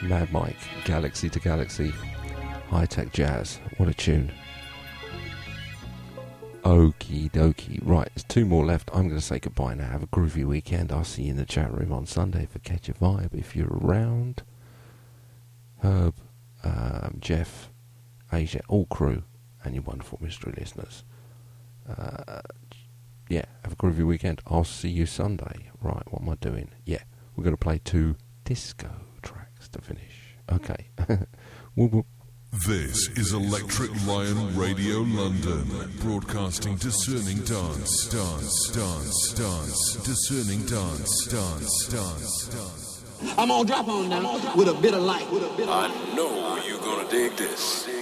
Mad Mike, Galaxy to Galaxy, High Tech Jazz. What a tune. Okie dokie. Right, there's two more left. I'm going to say goodbye now. Have a groovy weekend. I'll see you in the chat room on Sunday for Catch a Vibe if you're around. Herb, Jeff, Asia, all crew, and your wonderful mystery listeners. Yeah, have a groovy weekend. I'll see you Sunday. Right, what am I doing? Yeah, we're going to play 2 disco tracks to finish. Okay. Whoop, whoop. This is Electric Lion Radio London, broadcasting discerning dance, discerning dance. I'm gonna drop on now with a bit of light. I know you're gonna dig this.